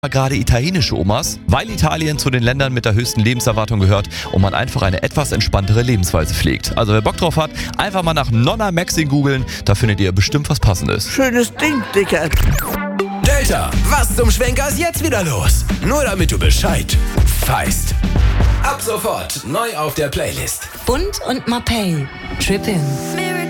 Gerade italienische Omas, weil Italien zu den Ländern mit der höchsten Lebenserwartung gehört und man einfach eine etwas entspanntere Lebensweise pflegt. Also wer Bock drauf hat, einfach mal nach Nonna Maxing googeln, da findet ihr bestimmt was Passendes. Schönes Ding, Dicker. Delta, was zum Schwenker ist jetzt wieder los? Nur damit du Bescheid weißt. Ab sofort neu auf der Playlist. Bund und Mapei. Trippin'.